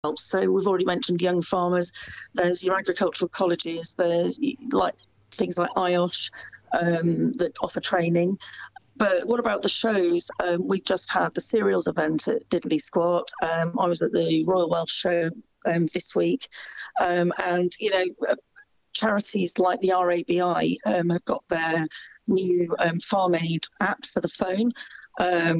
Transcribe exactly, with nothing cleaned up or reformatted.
So we've already mentioned young farmers. There's your agricultural colleges. There's like things like I O S H um, that offer training. But what about the shows? Um, we just had the cereals event at Diddley Squat. Um, I was at the Royal Welsh Show um, this week. Um, and, you know, charities like the R A B I um, have got their new um, Farm Aid app for the phone. Um,